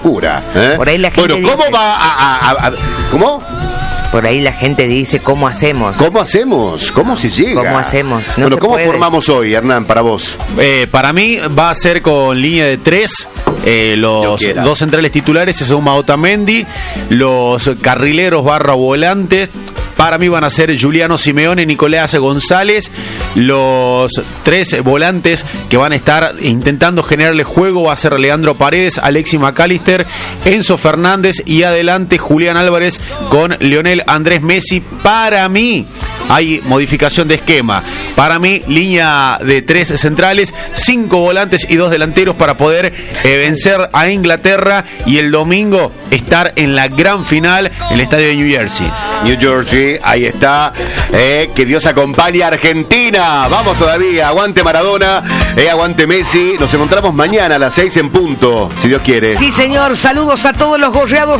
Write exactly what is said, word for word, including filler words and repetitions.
locura. ¿eh? Por ahí la gente bueno, ¿cómo dice... va a, a, a... ¿Cómo? Por ahí la gente dice, ¿cómo hacemos? ¿Cómo hacemos? ¿Cómo se llega? ¿Cómo hacemos? No bueno, se ¿cómo puede. formamos hoy, Hernán, para vos? Eh, para mí va a ser con línea de tres. Eh, los dos centrales titulares se suma Otamendi. Los carrileros barra volantes para mí van a ser Juliano Simeone, Nicolás González. Los tres volantes que van a estar intentando generarle juego va a ser Leandro Paredes, Alexis McAllister, Enzo Fernández y adelante Julián Álvarez con Lionel Andrés Messi. Para mí hay modificación de esquema. Para mí, línea de tres centrales, cinco volantes y dos delanteros para poder eh, vencer a Inglaterra y el domingo estar en la gran final en el estadio de New Jersey. New Jersey, ahí está. Eh, que Dios acompañe a Argentina. Vamos todavía. Aguante Maradona, eh, aguante Messi. Nos encontramos mañana a las seis en punto, si Dios quiere. Sí, señor. Saludos a todos los gorreados.